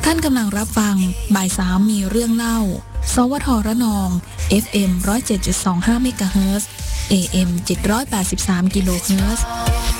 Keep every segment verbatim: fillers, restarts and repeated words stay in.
ท่านกำลังรับฟังบ่ายสามมีเรื่องเล่าสวทระนอง เอฟ เอ็ม หนึ่งศูนย์เจ็ดจุดสองห้า เมกะเฮิรตซ์ เอ เอ็ม เจ็ดร้อยแปดสิบสาม กิโลเฮิรตซ์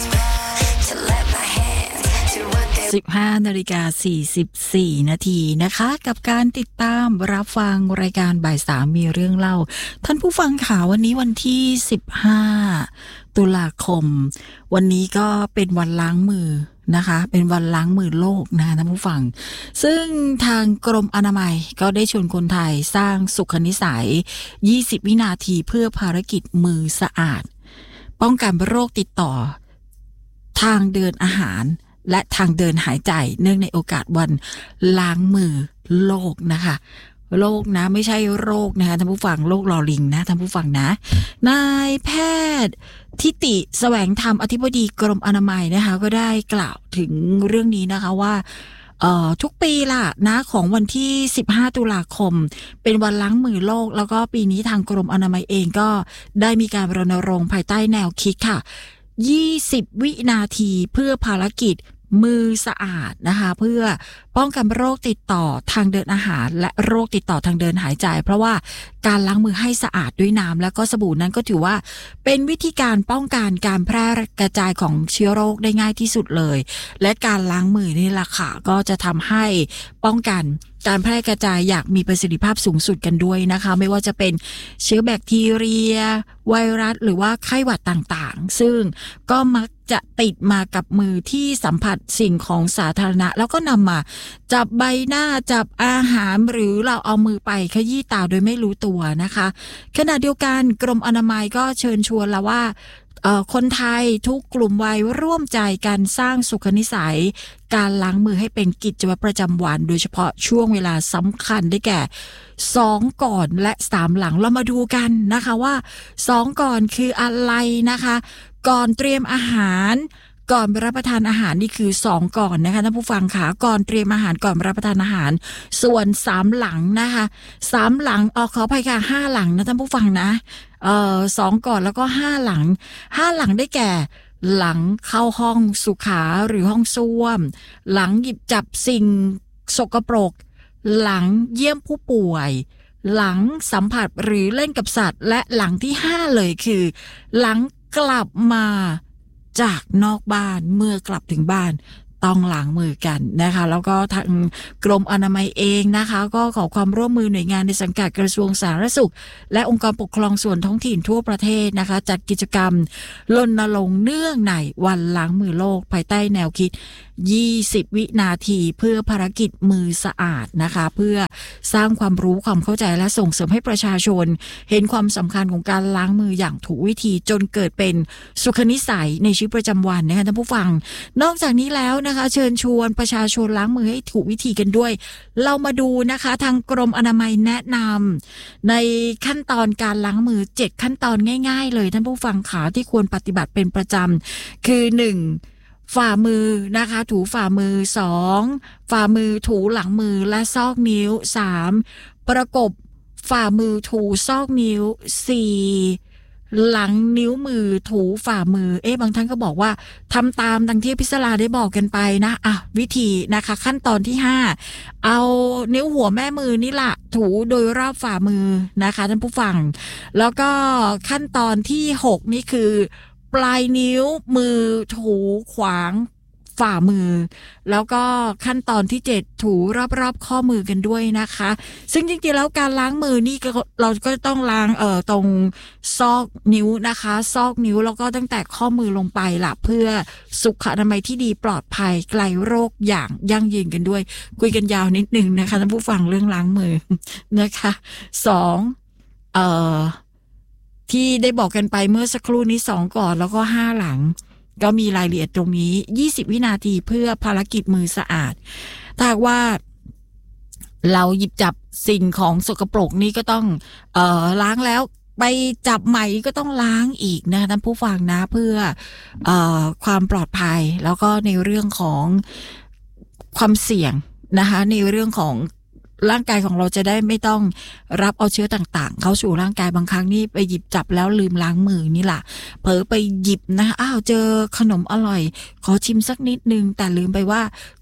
สิบห้านาฬิกาสี่สิบสี่นาทีนะคะกับการติดตามรับฟังรายการบ่ายสามมีเรื่องเล่าท่านผู้ฟังค่ะวันนี้วันที่สิบห้าตุลาคมวันนี้ก็เป็นวันล้างมือนะคะเป็นวันล้างมือโลกนะคะท่านผู้ฟังซึ่งทางกรมอนามัยก็ได้ชวนคนไทยสร้างสุขนิสัยยี่สิบวินาทีเพื่อภารกิจมือสะอาดป้องกันโรคติดต่อทางเดินอาหารและทางเดินหายใจเนื่องในโอกาสวันล้างมือโลกนะคะโรคนะไม่ใช่โรคนะคะท่านผู้ฟังโรคลอลิงนะท่านผู้ฟังนะนายแพทย์ทิติแสวงธรรมอธิบดีกรมอนามัยนะคะก็ได้กล่าวถึงเรื่องนี้นะคะว่าเอ่อทุกปีล่ะนะของวันที่สิบห้าตุลาคมเป็นวันล้างมือโลกแล้วก็ปีนี้ทางกรมอนามัยเองก็ได้มีการรณรงค์ภายใต้แนวคิดค่ะยี่สิบวินาทีเพื่อภารกิจมือสะอาดนะคะเพื่อป้องกันโรคติดต่อทางเดินอาหารและโรคติดต่อทางเดินหายใจเพราะว่าการล้างมือให้สะอาดด้วยน้ำและก็สบู่นั้นก็ถือว่าเป็นวิธีการป้องกันการแพร่กระจายของเชื้อโรคได้ง่ายที่สุดเลยและการล้างมือนี่แหละค่ะก็จะทำให้ป้องกันการแพร่กระจายอย่างมีประสิทธิภาพสูงสุดกันด้วยนะคะไม่ว่าจะเป็นเชื้อแบคทีเรียไวรัสหรือว่าไข้หวัดต่างๆซึ่งก็มักจะติดมากับมือที่สัมผัสสิ่งของสาธารณะแล้วก็นำมาจับใบหน้าจับอาหารหรือเราเอามือไปขยี้ตาโดยไม่รู้ตัวนะคะขณะเดียวกันกรมอนามัยก็เชิญชวนแล้วว่าคนไทยทุกกลุ่มวัยร่วมใจกันสร้างสุขนิสัยการล้างมือให้เป็นกิจวัตรประจำวันโดยเฉพาะช่วงเวลาสำคัญได้แก่สองก่อนและสามหลังเรามาดูกันนะคะว่าสองก่อนคืออะไรนะคะก่อนเตรียมอาหารก่อนรับประทานอาหารนี่คือสองก่อนนะคะท่านผู้ฟังค่ะก่อนเตรียมอาหารก่อนรับประทานอาหารส่วนสามหลังนะคะสามหลังออกขออภัยค่ะห้าหลังนะท่านผู้ฟังนะเอ่อสองก่อนแล้วก็ห้าหลังห้าหลังได้แก่หลังเข้าห้องสุขาหรือห้องส้วมหลังหยิบจับสิ่งสกปรกหลังเยี่ยมผู้ป่วยหลังสัมผัสหรือเล่นกับสัตว์และหลังที่ห้าเลยคือหลังกลับมาจากนอกบ้านเมื่อกลับถึงบ้านต้องล้างมือกันนะคะแล้วก็ทางกรมอนามัยเองนะคะก็ขอความร่วมมือหน่วยงานในสังกัดกระทรวงสาธารณสุขและองค์กรปกครองส่วนท้องถิ่นทั่วประเทศนะคะจัดกิจกรรมรณรงค์เนื่องในวันล้างมือโลกภายใต้แนวคิดยี่สิบวินาทีเพื่อภารกิจมือสะอาดนะคะเพื่อสร้างความรู้ความเข้าใจและส่งเสริมให้ประชาชนเห็นความสำคัญของการล้างมืออย่างถูกวิธีจนเกิดเป็นสุขนิสัยในชีวิตประจำวันนะคะท่านผู้ฟังนอกจากนี้แล้วนะคะเชิญชวนประชาชนล้างมือให้ถูกวิธีกันด้วยเรามาดูนะคะทางกรมอนามัยแนะนำในขั้นตอนการล้างมือเจ็ดขั้นตอนง่ายๆเลยท่านผู้ฟังขาที่ควรปฏิบัติเป็นประจำคือหนึ่งฝ่ามือนะคะถูฝ่ามือสองฝ่ามือถูหลังมือและซอกนิ้วสามประกบฝ่ามือถูซอกนิ้วสี่หลังนิ้วมือถูฝ่ามือเอ๊ะบางท่านก็บอกว่าทำตามดังที่พิศราได้บอกกันไปนะอ่ะวิธีนะคะขั้นตอนที่ห้าเอานิ้วหัวแม่มือนี่ละถูโดยรอบฝ่ามือนะคะท่านผู้ฟังแล้วก็ขั้นตอนที่หกนี่คือปลายนิ้วมือถูขวางฝ่ามือแล้วก็ขั้นตอนที่เจ็ดถูรอบๆข้อมือกันด้วยนะคะซึ่งจริงๆแล้วการล้างมือนี่เราก็ต้องล้างเอ่อตรงซอกนิ้วนะคะซอกนิ้วแล้วก็ตั้งแต่ข้อมือลงไปล่ะเพื่อสุขอนามัยที่ดีปลอดภัยไกลโรคอย่างยั่งยืนกันด้วยคุยกันยาวนิดนึงนะคะท่านผู้ฟังเรื่องล้างมือนะคะสองเอ่อที่ได้บอกกันไปเมื่อสักครู่นี้สองก่อนแล้วก็ห้าหลังก็มีรายละเอียดตรงนี้ยี่สิบวินาทีเพื่อภารกิจมือสะอาดถ้าว่าเราหยิบจับสิ่งของสกปรกนี่ก็ต้องเอ่อล้างแล้วไปจับใหม่ก็ต้องล้างอีกนะท่านผู้ฟังนะเพื่อเอ่อความปลอดภัยแล้วก็ในเรื่องของความเสี่ยงนะคะในเรื่องของร่างกายของเราจะได้ไม่ต้องรับเอาเชื้อต่างๆเข้าสู่ร่างกายบางครั้งนี่ไปหยิบจับแล้วลืมล้างมือนี่แหละเผลอไปหยิบนะอ้าวเจอขนมอร่อยขอชิมสักนิดนึงแต่ลืมไปว่า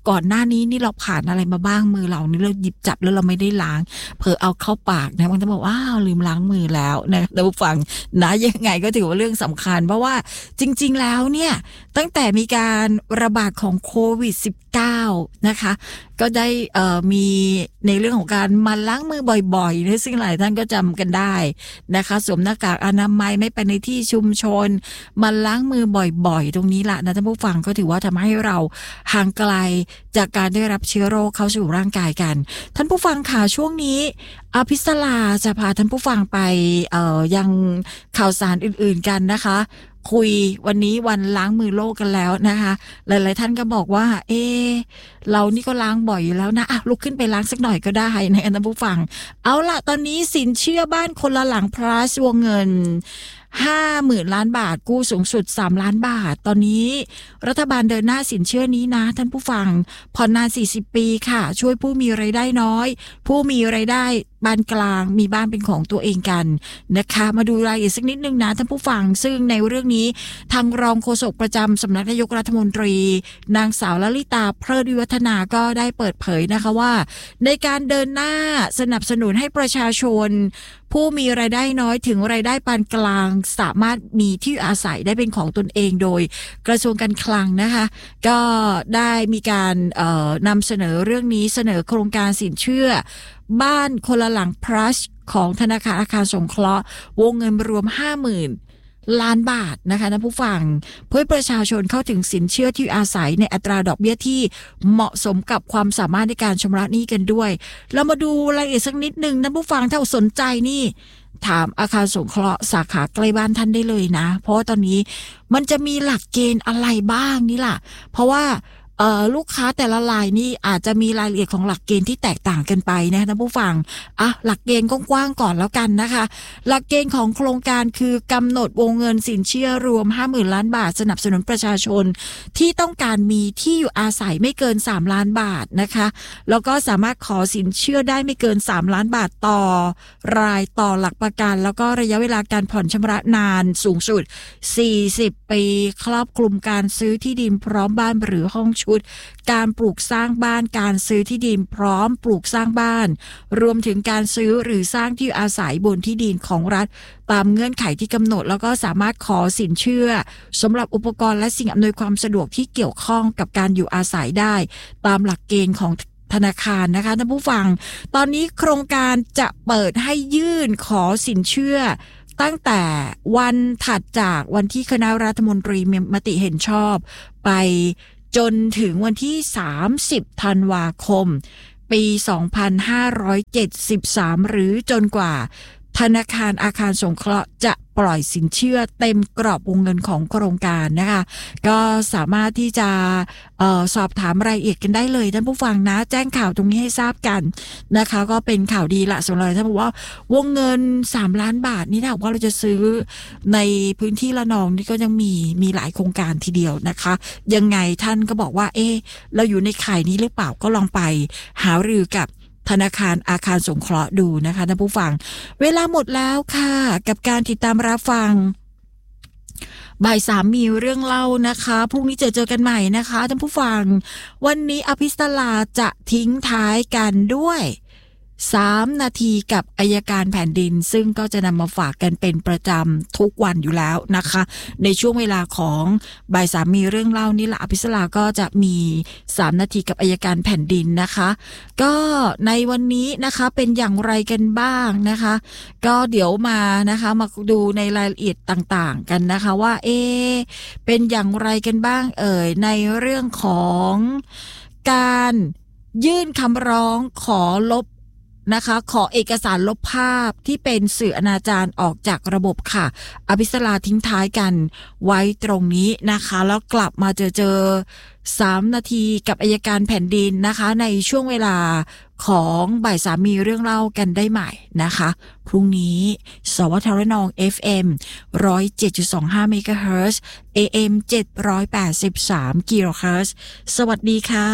ก่อนหน้านี้นี่เราผ่านอะไรมาบ้างมือเรานี่เราหยิบจับแล้วเราไม่ได้ล้างเผลอเอาเข้าปากนะบางท่านบอกว้าวลืมล้างมือแล้วนะท่านผู้ฟังนะยังไงก็ถือว่าเรื่องสำคัญเพราะว่าจริงๆแล้วเนี่ยตั้งแต่มีการระบาดของโควิด สิบเก้า นะคะก็ได้เอ่อมีในเรื่องของการมาล้างมือบ่อยๆนะซึ่งหลายท่านก็จำกันได้นะคะสวมหน้ากากอนามัยไม่ไปในที่ชุมชนมาล้างมือบ่อยๆตรงนี้ละนะท่านผู้ฟังก็ถือว่าทำให้เราห่างไกลจากการได้รับเชื้อโรคเข้าสู่ร่างกายกันท่านผู้ฟังค่ะช่วงนี้อภิสราจะพาท่านผู้ฟังไปเอ่อยังข่าวสารอื่นๆกันนะคะคุยวันนี้วันล้างมือโลกกันแล้วนะคะหลายๆท่านก็บอกว่าเออเรานี่ก็ล้างบ่อยอยู่แล้วนะอ่ะลุกขึ้นไปล้างสักหน่อยก็ได้นะท่านผู้ฟังเอาล่ะตอนนี้สินเชื่อบ้านคนละหลัง plus วงเงินห้าหมื่นล้านบาทกู้สูงสุดสามล้านบาทตอนนี้รัฐบาลเดินหน้าสินเชื่อนี้นะท่านผู้ฟังผ่อนนานสี่สิบปีค่ะช่วยผู้มีรายได้น้อยผู้มีรายได้ปานกลางมีบ้านเป็นของตัวเองกันนะคะมาดูรายละเอียดสักนิดนึงนะท่านผู้ฟังซึ่งในเรื่องนี้ทางรองโฆษกประจำสำนักนายกรัฐมนตรีนางสาวลลิตาเพลิดวิวัฒนาก็ได้เปิดเผยนะคะว่าในการเดินหน้าสนับสนุนให้ประชาชนผู้มีรายได้น้อยถึงรายได้ปานกลางสามารถมีที่อาศัยได้เป็นของตนเองโดยกระทรวงการคลังนะคะก็ได้มีการเอ่อนำเสนอเรื่องนี้เสนอโครงการสินเชื่อบ้านคนละหลัง plus ของธนาคารอาคารสงเคราะห์วงเงินรวม ห้าหมื่นล้านบาทนะคะท่านผู้ฟังเพื่อประชาชนเข้าถึงสินเชื่อที่อาศัยในอัตราดอกเบี้ยที่เหมาะสมกับความสามารถในการชำระหนี้กันด้วยเรามาดูรายละเอียดสักนิดนึงท่านผู้ฟังถ้าสนใจนี่ถามอาคารสงเคราะห์สาขาใกล้บ้านท่านได้เลยนะเพราะว่าตอนนี้มันจะมีหลักเกณฑ์อะไรบ้างนี่ล่ะเพราะว่าเอ่อลูกค้าแต่ละรายนี่อาจจะมีรายละเอียดของหลักเกณฑ์ที่แตกต่างกันไปนะท่านผู้ฟังอ่ะหลักเกณฑ์กว้างๆก่อนแล้วกันนะคะหลักเกณฑ์ของโครงการคือกำหนดวงเงินสินเชื่อรวม ห้าหมื่นล้านบาทสนับสนุนประชาชนที่ต้องการมีที่อยู่อาศัยไม่เกินสามล้านบาทนะคะแล้วก็สามารถขอสินเชื่อได้ไม่เกินสามล้านบาทต่อรายต่อหลักประกันแล้วก็ระยะเวลาการผ่อนชำระนานสูงสุดสี่สิบปีครอบคลุมการซื้อที่ดินพร้อมบ้านหรือห้องชุดการปลูกสร้างบ้านการซื้อที่ดินพร้อมปลูกสร้างบ้านรวมถึงการซื้อหรือสร้างที่อาศัยบนที่ดินของรัฐตามเงื่อนไขที่กำหนดแล้วก็สามารถขอสินเชื่อสำหรับอุปกรณ์และสิ่งอำนวยความสะดวกที่เกี่ยวข้องกับการอยู่อาศัยได้ตามหลักเกณฑ์ของธนาคารนะคะท่านผู้ฟังตอนนี้โครงการจะเปิดให้ยื่นขอสินเชื่อตั้งแต่วันถัดจากวันที่คณะรัฐมนตรีมีมติเห็นชอบไปจนถึงวันที่สามสิบธันวาคมปีสองพันห้าร้อยเจ็ดสิบสามหรือจนกว่าธนาคารอาคารสงเคราะห์จะปล่อยสินเชื่อเต็มกรอบวงเงินของโครงการนะคะก็สามารถที่จะเอ่อสอบถามรายละเอียดกันได้เลยท่านผู้ฟังนะแจ้งข่าวตรงนี้ให้ทราบกันนะคะก็เป็นข่าวดีละสำหรับท่านบอกว่าวงเงินสามล้านบาทนี่ถ้าว่าเราจะซื้อในพื้นที่ละนองนี่ก็ยังมีมีหลายโครงการทีเดียวนะคะยังไงท่านก็บอกว่าเอ๊ะเราอยู่ในข่ายนี้หรือเปล่าก็ลองไปหารือกับธนาคารอาคารสงเคราะห์ดูนะคะท่านผู้ฟังเวลาหมดแล้วค่ะกับการติดตามรับฟังบ่ายสามมีเรื่องเล่านะคะพรุ่งนี้เจอเจอกันใหม่นะคะท่านผู้ฟังวันนี้อภิสลาจะทิ้งท้ายกันด้วยสามนาทีกับอัยการแผ่นดินซึ่งก็จะนำมาฝากกันเป็นประจำทุกวันอยู่แล้วนะคะในช่วงเวลาของบ่ายสามมีเรื่องเล่านี่แหละอภิสลาก็จะมีสามนาทีกับอัยการแผ่นดินนะคะก็ในวันนี้นะคะเป็นอย่างไรกันบ้างนะคะก็เดี๋ยวมานะคะมาดูในรายละเอียดต่างๆกันนะคะว่าเอเป็นอย่างไรกันบ้างเอ่ยในเรื่องของการยื่นคำร้องขอลบนะคะขอเอกสารลบภาพที่เป็นสื่ออนาจารออกจากระบบค่ะอภิสราทิ้งท้ายกันไว้ตรงนี้นะคะแล้วกลับมาเจอเจอสามนาทีกับอัยการแผ่นดินนะคะในช่วงเวลาของบ่ายสามมีเรื่องเล่ากันได้ใหม่นะคะพรุ่งนี้สวทรนอง เอฟ เอ็ม หนึ่งร้อยเจ็ดจุดสองห้า เมกะเฮิรตซ์ เอ เอ็ม เจ็ดร้อยแปดสิบสาม กิโลเฮิรตซ์สวัสดีค่ะ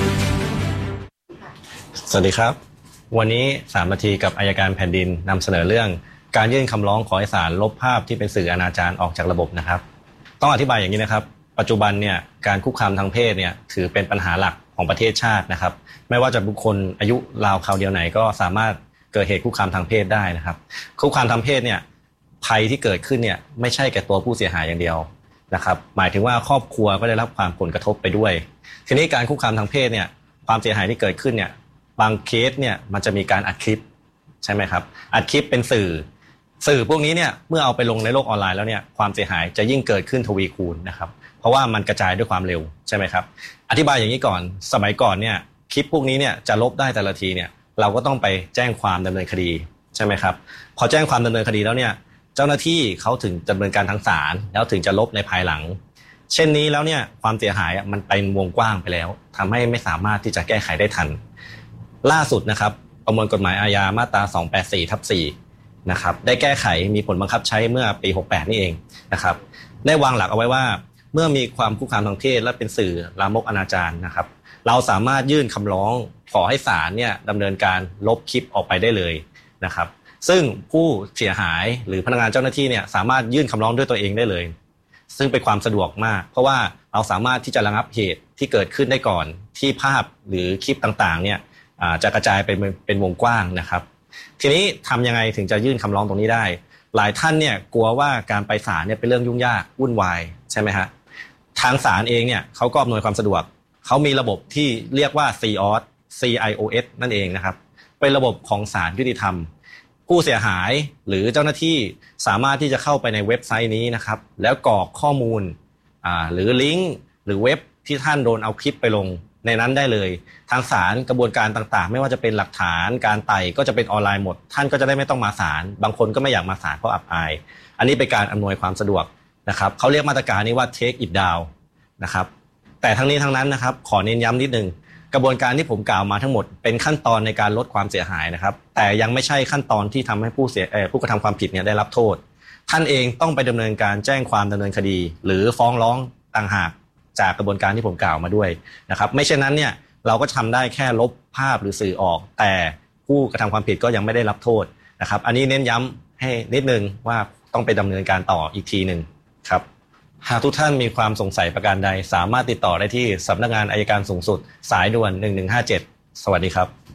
สวัสดีครับวันนี้สามนาทีกับอัยการแผ่นดินนำเสนอเรื่องการยื่นคำร้องขอให้ศาลลบภาพที่เป็นสื่ออนาจารออกจากระบบนะครับต้องอธิบายอย่างนี้นะครับปัจจุบันเนี่ยการคุกคามทางเพศเนี่ยถือเป็นปัญหาหลักของประเทศชาตินะครับไม่ว่าจะบุคคลอายุราวคราวเดียวไหนก็สามารถเกิดเหตุคุกคามทางเพศได้นะครับคุกคามทางเพศเนี่ยภัยที่เกิดขึ้นเนี่ยไม่ใช่แก่ตัวผู้เสียหายอย่างเดียวนะครับหมายถึงว่าครอบครัวก็ได้รับความผลกระทบไปด้วยทีนี้การคุกคามทางเพศเนี่ยความเสียหายที่เกิดขึ้นเนี่ยบางเคสเนี่ยมันจะมีการอัดคลิปใช่ไหมครับอัดคลิปเป็นสื่อสื่อพวกนี้เนี่ยเมื่อเอาไปลงในโลกออนไลน์แล้วเนี่ยความเสียหายจะยิ่งเกิดขึ้นทวีคูณนะครับเพราะว่ามันกระจายด้วยความเร็วใช่ไหมครับอธิบายอย่างนี้ก่อนสมัยก่อนเนี่ยคลิปพวกนี้เนี่ยจะลบได้แต่ละทีเนี่ยเราก็ต้องไปแจ้งความดำเนินคดีใช่ไหมครับพอแจ้งความดำเนินคดีแล้วเนี่ยเจ้าหน้าที่เขาถึงดำเนินการทางศาลแล้วถึงจะลบในภายหลังเช่นนี้แล้วเนี่ยความเสียหายมันเป็นวงกว้างไปแล้วทำให้ไม่สามารถที่จะแก้ไขได้ทันล่าสุดนะครับประมวลกฎหมายอาญามาตรา สองแปดสี่ทับสี่ นะครับได้แก้ไขมีผลบังคับใช้เมื่อปีหกสิบแปดนี่เองนะครับได้วางหลักเอาไว้ว่าเมื่อมีความคุกคามทางเพศและเป็นสื่อลามกอนาจารนะครับเราสามารถยื่นคำร้องขอให้ศาลเนี่ยดำเนินการลบคลิปออกไปได้เลยนะครับซึ่งผู้เสียหายหรือพนักงานเจ้าหน้าที่เนี่ยสามารถยื่นคำร้องด้วยตัวเองได้เลยซึ่งเป็นความสะดวกมากเพราะว่าเราสามารถที่จะระงับเหตุที่เกิดขึ้นได้ก่อนที่ภาพหรือคลิปต่างๆเนี่ยจะกระจายไปเป็นวงกว้างนะครับทีนี้ทำยังไงถึงจะยื่นคำร้องตรงนี้ได้หลายท่านเนี่ยกลัวว่าการไปศาลเนี่ยเป็นเรื่องยุ่งยากวุ่นวายใช่ไหมฮะทางศาลเองเนี่ยเขาก็อำนวยความสะดวกเขามีระบบที่เรียกว่า ซี ออ ซี ไอ โอ เอส นั่นเองนะครับเป็นระบบของศาลยุติธรรมผู้เสียหายหรือเจ้าหน้าที่สามารถที่จะเข้าไปในเว็บไซต์นี้นะครับแล้วกรอกข้อมูลอ่าหรือลิงก์หรือเว็บที่ท่านโดนเอาคลิปไปลงในนั้นได้เลยทางศาลกระบวนการต่างๆไม่ว่าจะเป็นหลักฐานการไต่ก็จะเป็นออนไลน์หมดท่านก็จะได้ไม่ต้องมาศาลบางคนก็ไม่อยากมาศาลเพราะอับอายอันนี้เป็นการอำนวยความสะดวกนะครับเขาเรียกมาตรการนี้ว่า take it down นะครับแต่ทั้งนี้ทั้งนั้นนะครับขอเน้นย้ำนิดนึงกระบวนการที่ผมกล่าวมาทั้งหมดเป็นขั้นตอนในการลดความเสียหายนะครับแต่ยังไม่ใช่ขั้นตอนที่ทำให้ผู้เสียผู้กระทำความผิดเนี่ยได้รับโทษท่านเองต้องไปดำเนินการแจ้งความดำเนินคดีหรือฟ้องร้องต่างหากจากกระบวนการที่ผมกล่าวมาด้วยนะครับไม่เช่นนั้นเนี่ยเราก็ทำได้แค่ลบภาพหรือสื่อออกแต่ผู้กระทำความผิดก็ยังไม่ได้รับโทษนะครับอันนี้เน้นย้ำให้นิดนึงว่าต้องไปดำเนินการต่ออีกทีนึงครับหากทุกท่านมีความสงสัยประการใดสามารถติดต่อได้ที่สำนักงานอัยการสูงสุดสายด่วนหนึ่งหนึ่งห้าเจ็ดสวัสดีครับ